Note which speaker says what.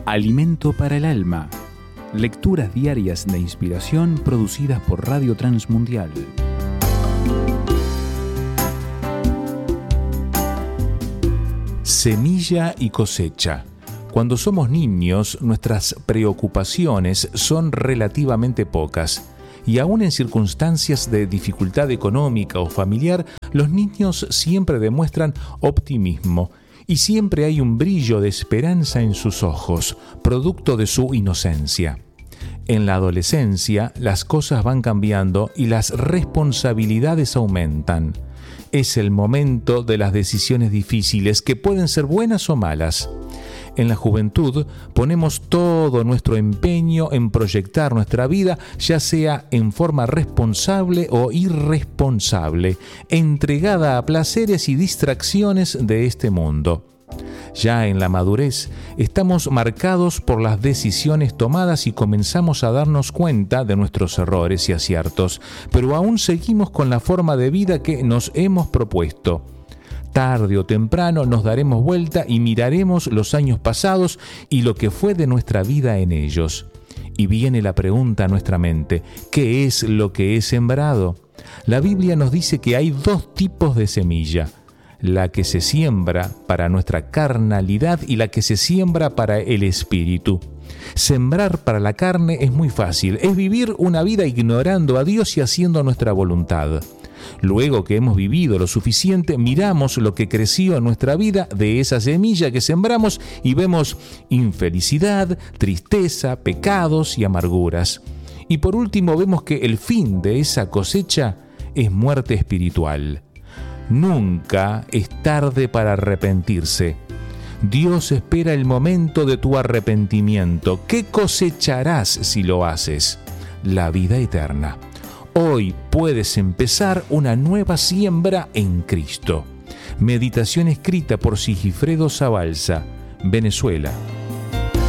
Speaker 1: Alimento para el alma. Lecturas diarias de inspiración producidas por Radio Transmundial. Semilla y cosecha. Cuando somos niños, nuestras preocupaciones son relativamente pocas. Y aún en circunstancias de dificultad económica o familiar, los niños siempre demuestran optimismo y siempre hay un brillo de esperanza en sus ojos, producto de su inocencia. En la adolescencia, las cosas van cambiando y las responsabilidades aumentan. Es el momento de las decisiones difíciles que pueden ser buenas o malas. En la juventud ponemos todo nuestro empeño en proyectar nuestra vida, ya sea en forma responsable o irresponsable, entregada a placeres y distracciones de este mundo. Ya en la madurez estamos marcados por las decisiones tomadas y comenzamos a darnos cuenta de nuestros errores y aciertos, pero aún seguimos con la forma de vida que nos hemos propuesto. Tarde o temprano nos daremos vuelta y miraremos los años pasados y lo que fue de nuestra vida en ellos. Y viene la pregunta a nuestra mente: ¿qué es lo que he sembrado? La Biblia nos dice que hay dos tipos de semilla: la que se siembra para nuestra carnalidad y la que se siembra para el espíritu. Sembrar para la carne es muy fácil, es vivir una vida ignorando a Dios y haciendo nuestra voluntad. Luego que hemos vivido lo suficiente, miramos lo que creció en nuestra vida de esa semilla que sembramos y vemos infelicidad, tristeza, pecados y amarguras. Y por último vemos que el fin de esa cosecha es muerte espiritual. Nunca es tarde para arrepentirse. Dios espera el momento de tu arrepentimiento. ¿Qué cosecharás si lo haces? La vida eterna. Hoy puedes empezar una nueva siembra en Cristo. Meditación escrita por Sigifredo Zabalza, Venezuela.